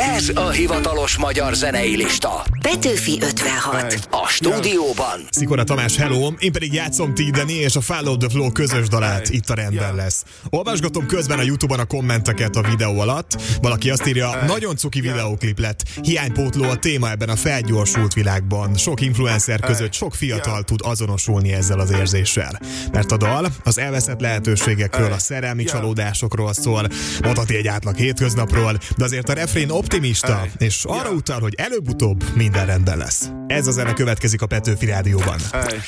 Ez a hivatalos magyar zenei lista. Petőfi 56. A stúdióban Szikora Tamás, hello, én pedig játszom T-Deni és a Follow the Flow közös dalát, itt a rendben lesz. Olvasgatom közben a YouTube-on a kommenteket a videó alatt. Valaki azt írja, nagyon cuki videóklip lett. Hiánypótló a téma ebben a felgyorsult világban. Sok influencer között sok fiatal tud azonosulni ezzel az érzéssel. Mert a dal az elveszett lehetőségekről, a szerelmi csalódásokról szól, mondhatni egy átlag hétköznapról, de azért a refrén optimista, és arra utal, hogy előbb-utóbb minden rendben lesz. Ez a zene következik a Petőfi Rádióban.